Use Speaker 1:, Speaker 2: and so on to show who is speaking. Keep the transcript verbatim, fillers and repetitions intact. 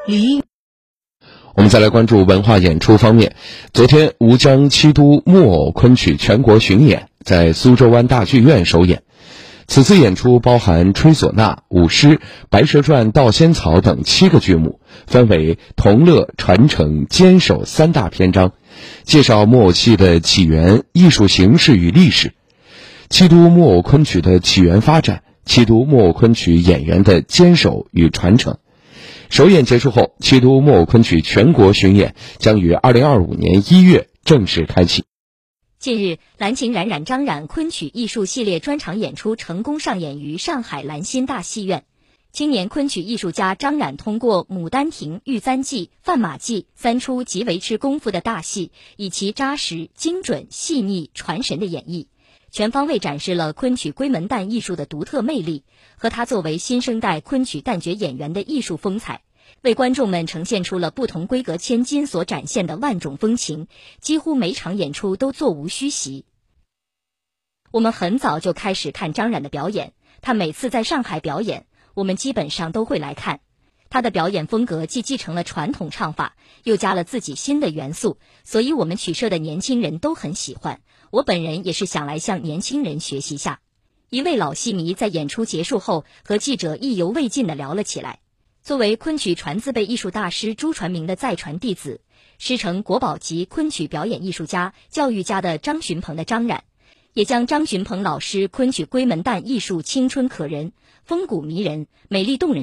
Speaker 1: 李
Speaker 2: 我们再来关注文化演出方面。昨天，吴江七都木偶昆曲全国巡演在苏州湾大剧院首演。此次演出包含吹唢呐、舞狮、白蛇传、盗仙草等七个剧目，分为同乐、传承、坚守三大篇章，介绍木偶戏的起源、艺术形式与历史，七都木偶昆曲的起源发展，七都木偶昆曲演员的坚守与传承。首演结束后，七都木偶昆曲全国巡演将于二零二五年一月正式开启。
Speaker 1: 近日，蓝琴冉冉张冉昆曲艺术系列专场演出成功上演于上海兰心大戏院。青年昆曲艺术家张冉通过《牡丹亭》《玉簪记》《范马记》三出极为吃功夫的大戏，以其扎实、精准、细腻、传神的演绎，全方位展示了昆曲闺门旦艺术的独特魅力和他作为新生代昆曲旦角演员的艺术风采，为观众们呈现出了不同规格千金所展现的万种风情，几乎每场演出都座无虚席。我们很早就开始看张冉的表演，他每次在上海表演，我们基本上都会来看。他的表演风格既继承了传统唱法，又加了自己新的元素，所以我们曲社的年轻人都很喜欢。我本人也是想来向年轻人学习下。一位老戏迷在演出结束后和记者意犹未尽地聊了起来。作为昆曲传字辈艺术大师朱传明的再传弟子，师承国宝级昆曲表演艺术家、教育家的张寻鹏的张冉，也将张寻鹏老师昆曲闺门旦艺术青春可人、风骨迷人、美丽动人